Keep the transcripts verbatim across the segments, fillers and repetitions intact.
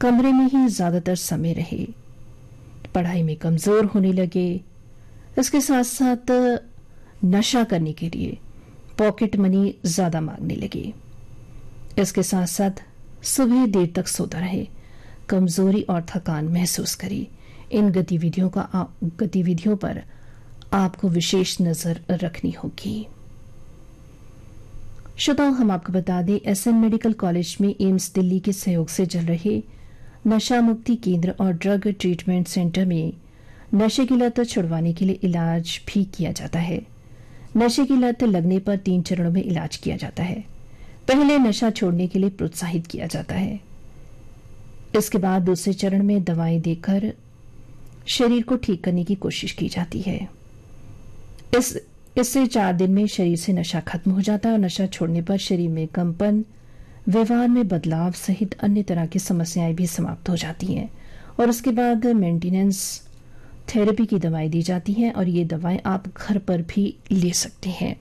कमरे में ही ज्यादातर समय रहे, पढ़ाई में कमजोर होने लगे। इसके साथ साथ नशा करने के लिए पॉकेट मनी ज्यादा मांगने लगे। इसके साथ साथ सुबह देर तक सोता रहे, कमजोरी और थकान महसूस करी। इन गतिविधियों का गतिविधियों पर आपको विशेष नजर रखनी होगी। श्रोताओ, हम आपको बता दें, एसएन मेडिकल कॉलेज में एम्स दिल्ली के सहयोग से चल रहे नशा मुक्ति केंद्र और ड्रग ट्रीटमेंट सेंटर में नशे की लत छुड़वाने के लिए इलाज भी किया जाता है। नशे की लत लगने पर तीन चरणों में इलाज किया जाता है। पहले नशा छोड़ने के लिए प्रोत्साहित किया जाता है। इसके बाद दूसरे चरण में दवाएं देकर शरीर को ठीक करने की कोशिश की जाती है। इस इससे चार दिन में शरीर से नशा खत्म हो जाता है और नशा छोड़ने पर शरीर में कंपन, व्यवहार में बदलाव सहित अन्य तरह की समस्याएं भी समाप्त हो जाती हैं। और उसके बाद मेंटेनेंस थेरेपी की दवाएं दी जाती हैं और ये दवाएं आप घर पर भी ले सकते हैं।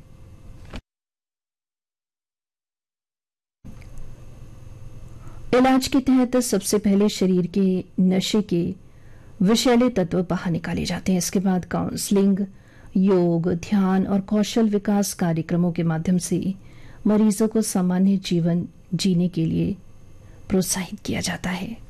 इलाज के तहत सबसे पहले शरीर के नशे के विषैले तत्व बाहर निकाले जाते हैं। इसके बाद काउंसलिंग, योग, ध्यान और कौशल विकास कार्यक्रमों के माध्यम से मरीजों को सामान्य जीवन जीने के लिए प्रोत्साहित किया जाता है।